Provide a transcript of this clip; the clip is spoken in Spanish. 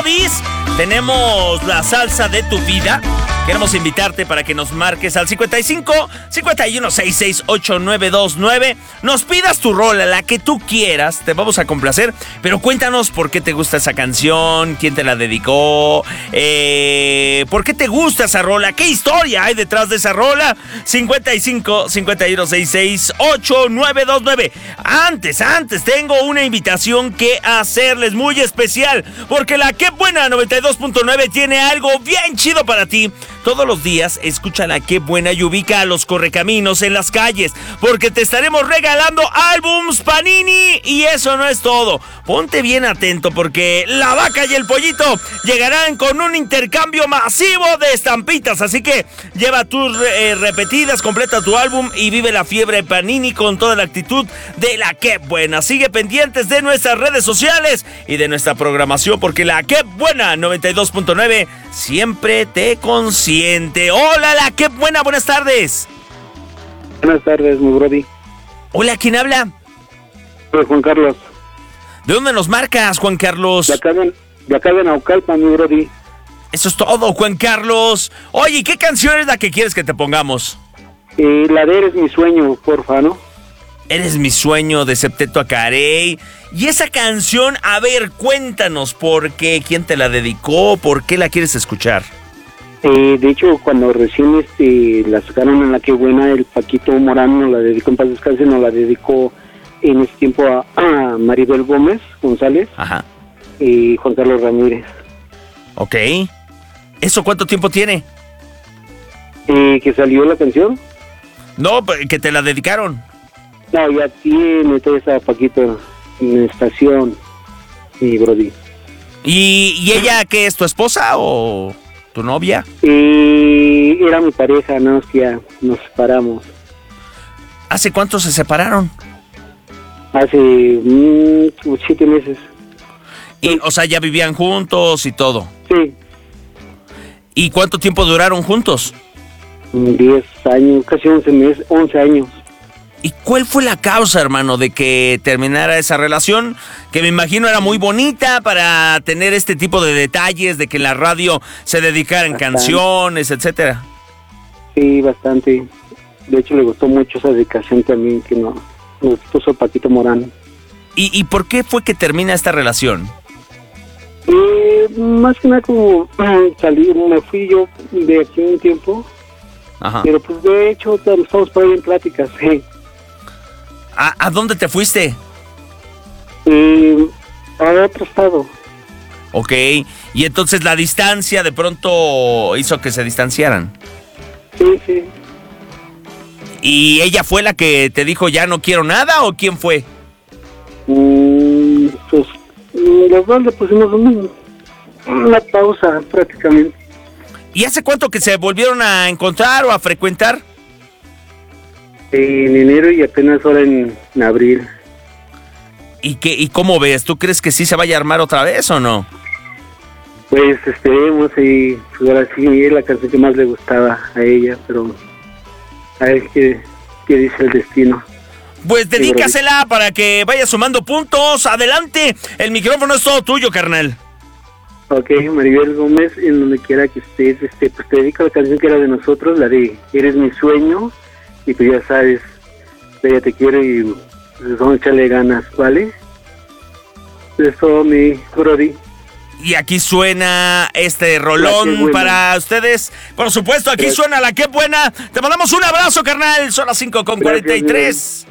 brodis. Tenemos la salsa de tu vida. Queremos invitarte para que nos marques al 55 51 66 8929. Nos pidas tu rola, la que tú quieras, te vamos a complacer. Pero cuéntanos por qué te gusta esa canción, quién te la dedicó, por qué te gusta esa rola, qué historia hay detrás de esa rola. 55 51 66 8929. Antes tengo una invitación que hacerles muy especial, porque la Qué Buena 92.9 tiene algo bien chido para ti. Todos los días escucha la Qué Buena y ubica a los correcaminos en las calles, porque te estaremos regalando álbums Panini. Y eso no es todo. Ponte bien atento, porque la Vaca y el Pollito llegarán con un intercambio masivo de estampitas. Así que lleva tus repetidas, completa tu álbum y vive la fiebre Panini con toda la actitud de la Qué Buena. Sigue pendientes de nuestras redes sociales y de nuestra programación, porque la Qué Buena 92.9 siempre te consiente. Hola, la Qué Buena, buenas tardes. Buenas tardes, mi brody. Hola, ¿quién habla? Soy Juan Carlos. ¿De dónde nos marcas, Juan Carlos? De acá de Naucalpan, mi brody. Eso es todo, Juan Carlos. Oye, ¿qué canción es la que quieres que te pongamos? La de Eres mi sueño, porfa, ¿no? Eres mi sueño, de Septeto Acarey. Y esa canción, a ver, cuéntanos por qué, quién te la dedicó, por qué la quieres escuchar. De hecho, cuando recién la sacaron en la Qué Buena, el Paquito Morán nos la dedicó, en paz descanse, nos la dedicó en ese tiempo a Maribel Gómez González. Ajá. Y Juan Carlos Ramírez. Ok. ¿Eso cuánto tiempo tiene? ¿Que salió la canción? No, que te la dedicaron. No, ya tiene toda esa Paquito en la estación, mi brody. ¿Y ella qué es, tu esposa o tu novia? Era mi pareja, no, ya nos separamos. ¿Hace cuánto se separaron? Hace 7 meses. Y, o sea, ya vivían juntos y todo. Sí. ¿Y cuánto tiempo duraron juntos? 10 años, casi 11 años. ¿Y cuál fue la causa, hermano, de que terminara esa relación? Que me imagino era muy bonita para tener este tipo de detalles, de que en la radio se dedicaran canciones, etcétera. Sí, bastante. De hecho, le gustó mucho esa dedicación también que nos puso Paquito Morán. ¿Y por qué fue que termina esta relación? Más que nada como salí, me fui yo de aquí un tiempo. Ajá. Pero pues de hecho estamos por ahí en pláticas. ¿A dónde te fuiste? A otro estado. Ok, y entonces la distancia de pronto hizo que se distanciaran. Sí. ¿Y ella fue la que te dijo ya no quiero nada o quién fue? Pues los dos le pusimos una pausa prácticamente. ¿Y hace cuánto que se volvieron a encontrar o a frecuentar? En enero y apenas ahora en abril. ¿Y cómo ves? ¿Tú crees que sí se vaya a armar otra vez o no? Pues esperemos, y pues ahora sí es la canción que más le gustaba a ella, pero a ver qué dice el destino. Pues dedícasela para que vaya sumando puntos. Adelante, el micrófono es todo tuyo, carnal. Ok, Maribel Gómez, en donde quiera que estés, pues te dedico a la canción que era de nosotros, la de Eres mi sueño, y pues ya sabes, ella te quiere y pues vamos a echarle ganas, ¿vale? Eso, mi brody. Y aquí suena este rolón para ustedes. Por supuesto, aquí suena la Qué Buena. Te mandamos un abrazo, carnal. Son las 5:43.